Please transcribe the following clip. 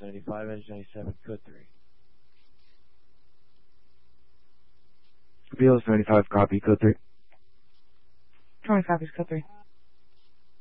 95, Edge 97, code 3. BLS 95, copy, code 3. 20 copies, code 3.